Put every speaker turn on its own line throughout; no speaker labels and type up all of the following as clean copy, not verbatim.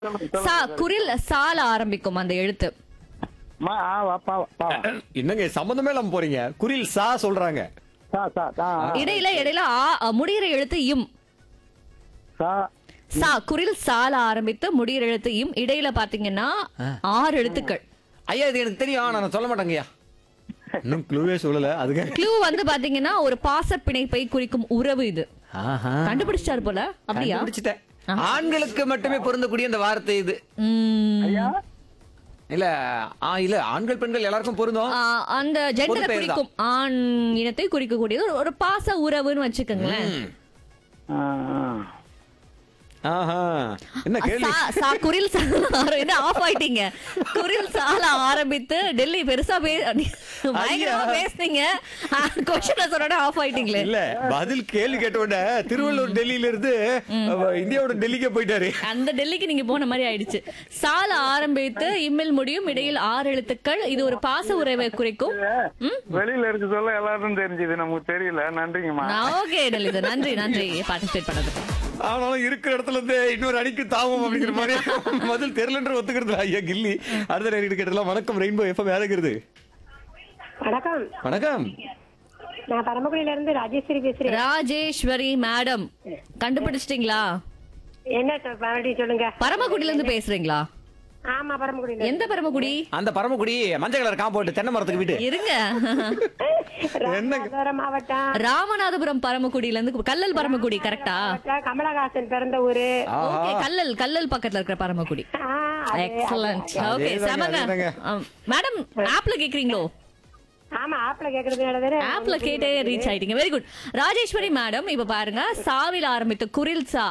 சா குரில் சால ஆரம்பிக்கும் அந்த எழுத்து.
மா ஆ வா பா பா
என்னங்க சம்பந்தமே இல்லாம போறீங்க. குரில் சா சொல்றாங்க.
சா சா தா
இடையில முடிகிற எழுத்து இம்.
சா
சா குரில் சால ஆரம்பித்து முடிகிற எழுத்து இம். இடையில பாத்தீங்கன்னா 6 எழுத்துக்கள்.
ஐயா இது எனக்கு தெரியும். நான் சொல்ல மாட்டேங்கய்யா. இன்னும் க்ளூவே சொல்லல. அதுக்கு
க்ளூ வந்து பாத்தீங்கன்னா ஒரு பாச பிணைப்பை குறிக்கும் உறவு இது.
ஆஹா.
கண்டுபிடிச்சாரு போல. அப்படியா?
கண்டுபிடிச்சிட்டேன். ஆண்களுக்கு மட்டுமே பொருந்தக்கூடிய இந்த வார்த்தை இது.
ஐயா
இல்ல இல்ல ஆண்கள் பெண்கள் எல்லாருக்கும் பொருந்தும்.
அந்த ஜெண்டரை
பொது பெயர்
குறிக்கும் ஆண் இனத்தை குறிக்கக்கூடியது ஒரு பாச உறவுன்னு வச்சுக்கோங்களேன்.
ஆ, ஆ.
ஆஹா. என்ன கேள்வி?
குரில் சால என்ன ஆஃப் ஆயிட்டீங்க? குரில் சால ஆரம்பித்து டெல்லி பெருசா பயங்கரமா பேசுனீங்க. கொஸ்டின்ல சொன்னா ஆஃப் ஆயிட்டீங்களே.
இல்ல பதில் கேள்வி கேட்ட உடனே திருவள்ளூர் டெல்லியில இருந்து இந்தியாவோட டெல்லிக்கே போயிட்டாரு.
அந்த டெல்லிக்கு நீங்க போன மாதிரி ஆயிடுச்சு. சால ஆரம்பித்து இம்மில் முடியும். இடையில் 6 எழுத்துக்கள். இது ஒரு பாச உறவை குறிக்கும்.
வெளியில இருக்கு சொல்ல எல்லாரும் தெரிஞ்சது நமக்கு தெரியல. நன்றிங்கம்மா.
ஓகே டெல்லி நன்றி பார்ட்டிசிபேட் பண்ணதுக்கு.
ஆனாலும் இருக்கிற இடத்துல இருந்து இன்னொரு அடிக்கு தாவும் அப்படிங்கிற மாதிரி பதில் தெரியலன்ற ஒத்துக்கிறது ஐயா கில்லி. அடுத்த நேரம் கேட்டலாம். வணக்கம் ரெயின்போ எஃப்எம் யாருங்கிறது?
வணக்கம்,
வணக்கம்.
நான் பரமக்குடியில இருந்து ராஜேஸ்வரி பேசுறேன்.
ராஜேஸ்வரி மேடம் கண்டுபிடிச்சிட்டீங்களா?
என்ன மறுபடியும் சொல்லுங்க.
பரமக்குடியில இருந்து பேசுறீங்களா?
ஆமா, பரமக்குடியில.
எந்த பரமக்குடி?
அந்த பரமக்குடி மஞ்சள் கலர் காம்பவுண்ட் தென்னை மரத்துக்கு வீட்டு.
இருங்க.
ராமநாதபுரம் மாவட்டம்.
ராமநாதபுரம் பரமக்குடியில இருந்து கல்லல் பரமக்குடி கரெக்டா?
கமலஹாசன் பிறந்த ஊரு.
ஓகே, கல்லல் பக்கத்துல இருக்கிற பரமக்குடி. எக்ஸலன்ட். ஓகே, சமங்க. மேடம் ஆப்ல கேக்குறீங்களோ?
ஆமா, ஆப்ல கேக்குறது.
ஆப்ல கேட்டே ரீச் ஆயிட்டீங்க. Very good. ராஜேஸ்வரி மேடம் இப்ப பாருங்க, சாவில் ஆரம்பித்த குரில் சா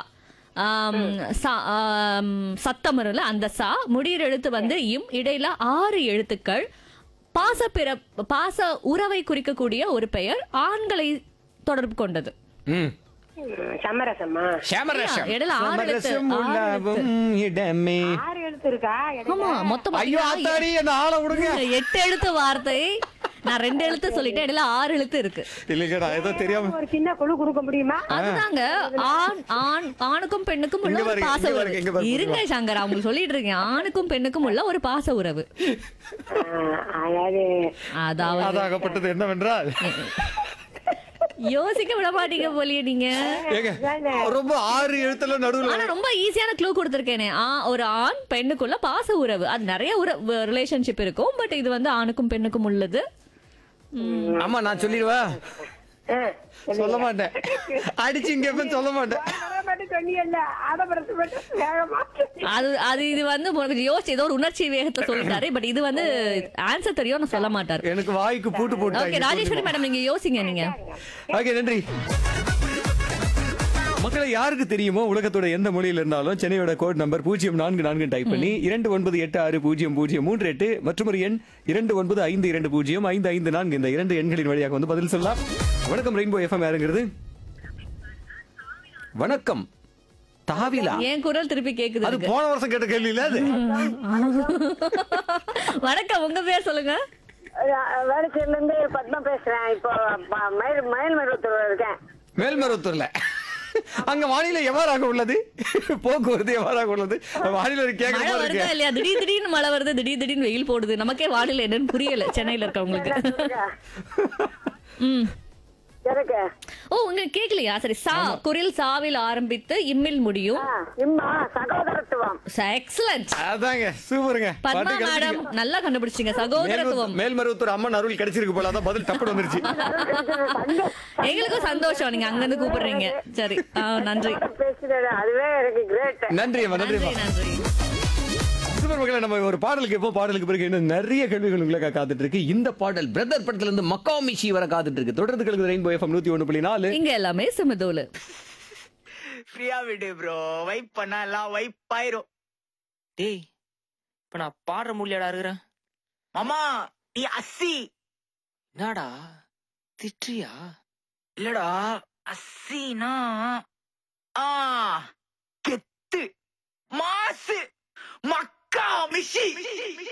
சத்தம் வரும்ல அந்த சா முடிகிற எழுத்து வந்து இம். இடையில 6 எழுத்துக்கள். பாச உறவை குறிக்கக்கூடிய ஒரு பெயர். ஆண்களை தொடர்பு கொண்டது.
சமரசமா?
இடையில 6 எழுத்து.
6 எழுத்து இருக்கா?
ஆமா, மொத்தம்
ஐயோ ஆத்தாடி என்ன ஆள விடுங்க.
8 எழுத்து வார்த்தை. நான் 2 எழுத்து சொல்லிட்டேன். இடையில 6 எழுத்து இருக்கு.
இல்லைங்கடா ஏதோ தெரியாம
ஒரு சின்ன குழு கொடுக்க முடியுமா?
அதுதாங்க ஆணுக்கும் பெண்ணுக்கும் உள்ள ஒரு பாச உறவு. இருங்க சங்கரா, உங்களுக்கு சொல்லிட்டு இருக்கேன். ஆணுக்கும் பெண்ணுக்கும் உள்ள ஒரு பாச உறவு. அதாவது
அதாகப்பட்டது என்னவென்றால்
யோசிக்க விட மாட்டீங்க போலியே நீங்க.
ரொம்ப 6 எழுத்துல நடுவுல.
ஆனா ரொம்ப ஈஸியான க்ளூ கொடுத்திருக்கேனே. ஒரு ஆண் பெண்ணுக்குள்ள பாச உறவு. அது நிறைய ரிலேஷன்ஷிப் இருக்கும். பட் இது வந்து ஆணுக்கும் பெண்ணுக்கும் உள்ளது.
ஆமா நான் சொல்லிடுவா. சொல்ல மாட்டேன். அடிச்சு இங்க சொல்ல மாட்டேன்.
அது இது வந்து யோசிச்சு ஏதோ ஒரு உணர்ச்சி வேகத்தை சொல்லிட்டாரு. பட் இது வந்து ஆன்சர் தெரியும், நான் சொல்ல மாட்டாரு.
எனக்கு வாய்க்கு பூட்டு போட்டு.
ஓகே ராஜேஸ்வரி மேடம் நீங்க யோசிங்க நீங்க.
ஓகே நன்றி. மக்களை யாருக்கு தெரியுமோ உலகத்தோட எந்த மொழியில இருந்தாலும் சென்னையோட கோட் நம்பர் 044 டைப் பண்ணி 29860038 மற்றும் ஒரு எண் 2952055554 இந்த 2 எண்களின் வழியாக வந்து பதில் சொல்லலாம். வணக்கம் ரெயின்போ எஃப்எம் யாருங்கிறது? வணக்கம். தாவிலா
என் குரல் திருப்பி கேக்குது.
அது போன வருஷம் கேட்ட கேள்வி இல்ல அது.
வணக்கம், உங்க பேர் சொல்லுங்க.
வேலைச்சேரில இருந்து பத்மா பேசுறேன். இப்போ மேல்மருவத்தூர்ல இருக்கேன்.
மேல்மருவத்தூர்ல அங்க வானிலை எவ்வாறாக உள்ளது? போக்குவரத்து எவ்வாறாக உள்ளது? வானிலை
மழை வருதா இல்லையா? திடீர்னு மழை வருது, திடீர்னு வெயில் போடுது. நமக்கே வானிலை என்னன்னு புரியல சென்னையில இருக்கவங்களுக்கு. ஓ, உங்களுக்கு கேக்கலையா? சரி, சா குரில் சாவில் ஆரம்பித்து இம்மில் முடியும்.
சகோதரத்துவம்.
எக்ஸலன்ட்.
அதாங்க சூப்பருங்க.
பத்மா மேடம் நல்லா கண்டுபிடிச்சீங்க. சகோதரத்துவம்.
மேல்மருவத்தூர் அம்மன் அருள் கிடைச்சிருக்கு போல. அதான் பதில் டப்பு வந்துருச்சு.
எங்களுக்கும் சந்தோஷம் நீங்க அங்க இருந்து கூப்பிடுறீங்க. சரி, நன்றி.
அதுவே எனக்கு கிரேட்.
நன்றி நன்றி. மக்களை நம்ம ஒரு பாடலுக்கு எப்போ பாடலுக்கு பிறகு இன்னும் நிறைய கேள்விகள் உங்களுக்கு காத்துட்டு இருக்கு. இந்த பாடல் பிரதர் படத்துல இருந்து மக்காமிஷி வர காத்துட்டு இருக்கு. தொடர்ந்து கேளுங்க ரெயின்போ எஃப்எம் 101.4.
இங்க எல்லாமே சுமதோலு.
ஃப்ரீயா விடு ப்ரோ. வைப் பண்ணா எல்லாம் வைப் ஆயிரும். டேய், இப்ப நான் பாடுற முடியாடா இருக்கிறேன். மாமா நீ அஸ்ஸி. என்னடா திட்றியா? இல்லடா அஸ்ஸினா கெத்து மாசு மக்கா மிஷி.